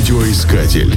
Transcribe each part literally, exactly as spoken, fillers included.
Радиоискатель.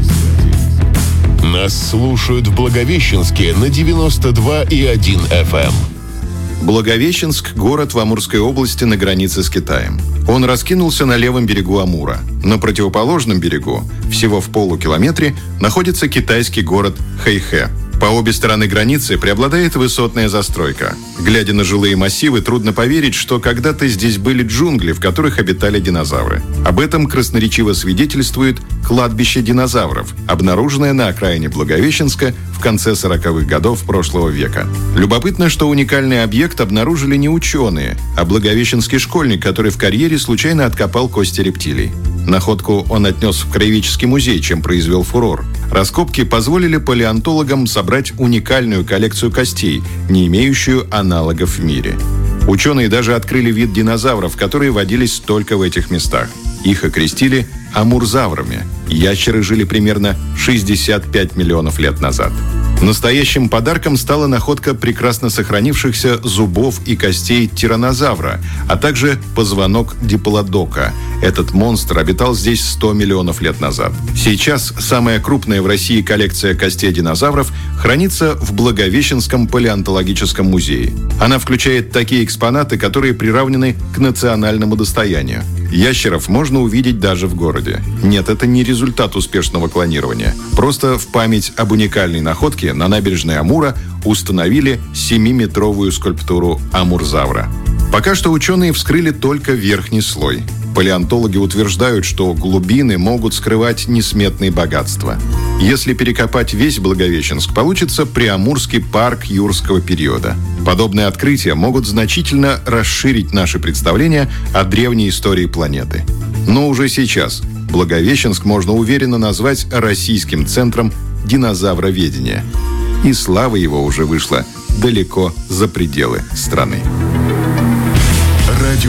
Нас слушают в Благовещенске на девяносто два и один эф эм. Благовещенск – город в Амурской области на границе с Китаем. Он раскинулся на левом берегу Амура. На противоположном берегу, всего в полукилометре, находится китайский город Хэйхэ. По обе стороны границы преобладает высотная застройка. Глядя на жилые массивы, трудно поверить, что когда-то здесь были джунгли, в которых обитали динозавры. Об этом красноречиво свидетельствует кладбище динозавров, обнаруженное на окраине Благовещенска в конце сороковых годов прошлого века. Любопытно, что уникальный объект обнаружили не ученые, а благовещенский школьник, который в карьере случайно откопал кости рептилий. Находку он отнес в краеведческий музей, чем произвел фурор. Раскопки позволили палеонтологам собрать уникальную коллекцию костей, не имеющую аналогов в мире. Ученые даже открыли вид динозавров, которые водились только в этих местах. Их окрестили амурзаврами. Ящеры жили примерно шестьдесят пять миллионов лет назад. Настоящим подарком стала находка прекрасно сохранившихся зубов и костей тираннозавра, а также позвонок диплодока. Этот монстр обитал здесь сто миллионов лет назад. Сейчас самая крупная в России коллекция костей динозавров хранится в Благовещенском палеонтологическом музее. Она включает такие экспонаты, которые приравнены к национальному достоянию. Ящеров можно увидеть даже в городе. Нет, это не результат успешного клонирования. Просто в память об уникальной находке на набережной Амура установили семиметровую скульптуру амурзавра. Пока что ученые вскрыли только верхний слой. Палеонтологи утверждают, что глубины могут скрывать несметные богатства. Если перекопать весь Благовещенск, получится Преамурский парк юрского периода. Подобные открытия могут значительно расширить наши представления о древней истории планеты. Но уже сейчас Благовещенск можно уверенно назвать российским центром динозавроведения. И слава его уже вышла далеко за пределы страны.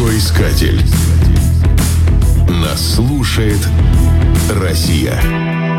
Радиоискатель. Нас слушает Россия.